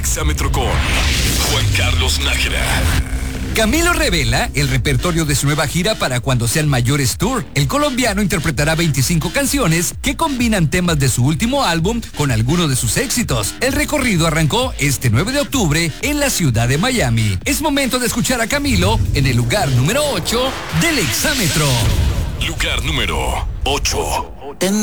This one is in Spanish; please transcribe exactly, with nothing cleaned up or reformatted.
Exámetro con Juan Carlos Nájera. Camilo revela el repertorio de su nueva gira para Cuando Sean Mayores Tour. El colombiano interpretará veinticinco canciones que combinan temas de su último álbum con algunos de sus éxitos. El recorrido arrancó este nueve de octubre en la ciudad de Miami. Es momento de escuchar a Camilo en el lugar número ocho del Exámetro. Lugar número ocho.